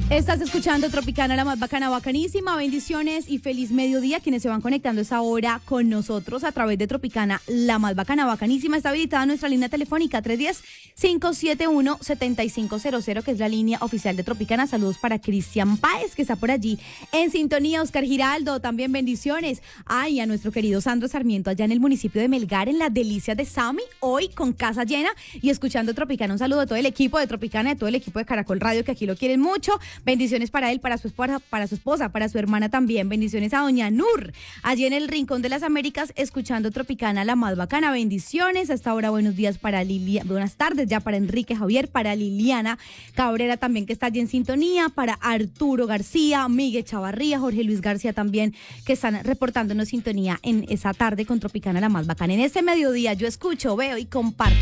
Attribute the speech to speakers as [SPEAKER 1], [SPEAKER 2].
[SPEAKER 1] Estás escuchando Tropicana, la más bacana, bacanísima. Bendiciones y feliz mediodía. Quienes se van conectando a esta hora con nosotros a través de Tropicana, la más bacana, bacanísima. Está habilitada nuestra línea telefónica 310-571-7500, que es la línea oficial de Tropicana. Saludos para Cristian Páez, que está por allí en sintonía. Oscar Giraldo, también bendiciones. Ay, a nuestro querido Sandro Sarmiento, allá en el municipio de Melgar, en las delicias de Sami, hoy con casa llena y escuchando Tropicana. Un saludo a todo el equipo de Tropicana, de todo el equipo de Caracol Radio, que aquí lo quieren mucho. Bendiciones para él, para su esposa, para su hermana también. Bendiciones a doña Nur, allí en el Rincón de las Américas, escuchando Tropicana, la más bacana. Bendiciones. Hasta ahora, buenos días para Liliana, buenas tardes ya para Enrique Javier, para Liliana Cabrera también, que está allí en sintonía, para Arturo García, Miguel Chavarría, Jorge Luis García también, que están reportándonos sintonía en esa tarde con Tropicana, la más bacana. En este mediodía yo escucho, veo y comparto